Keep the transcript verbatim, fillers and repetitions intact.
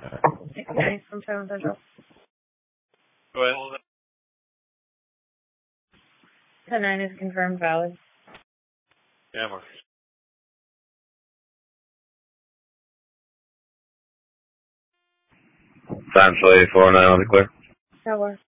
Nice from Seven Central. Go ahead. ten nine is confirmed valid. Yeah, Mark. Time eighty-four, nine on the clear. That works.